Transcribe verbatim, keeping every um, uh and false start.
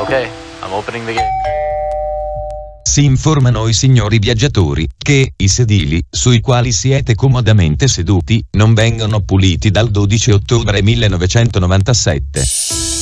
Ok, I'm opening the gate. Si informano i signori viaggiatori che i sedili sui quali siete comodamente seduti non vengono puliti dal dodici ottobre millenovecentonovantasette.